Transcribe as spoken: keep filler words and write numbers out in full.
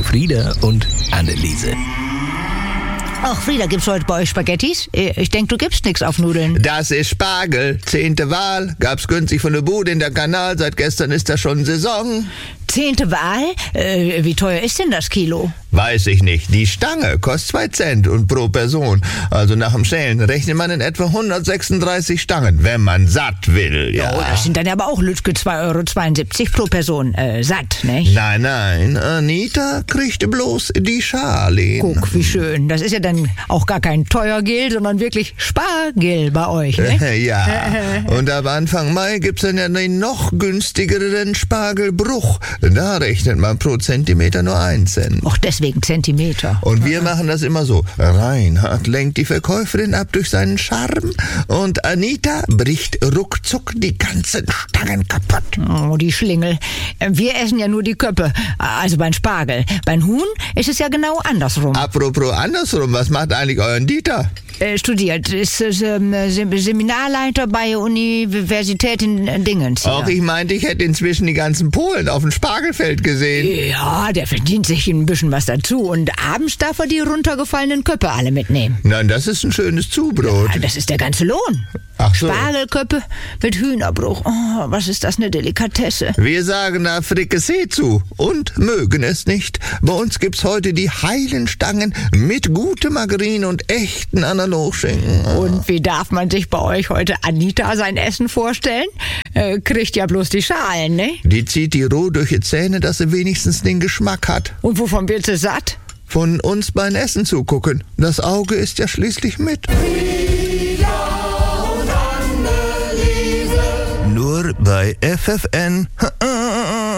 Frieda und Anneliese. Ach, Frieda, gibt's heute bei euch Spaghettis? Ich denke, du gibst nichts auf Nudeln. Das ist Spargel. Zehnte Wahl. Gab's günstig von der Bude in der Kanal. Seit gestern ist das schon Saison. Zehnte Wahl? Äh, wie teuer ist denn das Kilo? Weiß ich nicht. Die Stange kostet zwei Cent und pro Person. Also nach dem Schälen rechnet man in etwa hundertsechsunddreißig Stangen, wenn man satt will. Ja, Oh, das sind dann aber auch Lütke zwei Euro zweiundsiebzig pro Person. Äh, satt, nicht? Nein, nein. Anita kriegte bloß die Schale. Guck, wie schön. Das ist ja dann auch gar kein Teuergel, sondern wirklich Spargel bei euch, ne? Ja. Und ab Anfang Mai gibt's dann ja den noch günstigeren Spargelbruch. Da rechnet man pro Zentimeter nur ein Cent. Och, deswegen Zentimeter. Und wir machen das immer so. Reinhard lenkt die Verkäuferin ab durch seinen Charme und Anita bricht ruckzuck die ganzen Stangen kaputt. Oh, die Schlingel. Äh, Wir essen ja nur die Köppe, also beim Spargel. Beim Huhn ist es ja genau andersrum. Apropos andersrum, was macht eigentlich euer Dieter? Äh, studiert, ist äh, Sem- Seminarleiter bei Universität in Dingens. Auch hier. ich meinte, ich hätte inzwischen die ganzen Polen auf dem Spargelfeld gesehen. Ja, der verdient sich ein bisschen was dazu und abends darf er die runtergefallenen Köppe alle mitnehmen. Na, das ist ein schönes Zubrot. Ja, das ist der ganze Lohn. Ach so. Spargelköppe mit Hühnerbruch. Oh, was ist das eine Delikatesse. Wir sagen da Frikassee zu und mögen es nicht. Bei uns gibt's heute die heilen Stangen mit gutem Margarine und echten Analogschinken. Und wie darf man sich bei euch heute Anita sein Essen vorstellen? Äh, kriegt ja bloß die Schalen, ne? Die zieht die roh durch die Zähne, dass sie wenigstens den Geschmack hat. Und wovon wird sie satt? Von uns beim Essen zugucken. Das Auge ist ja schließlich mit. Nur bei F F N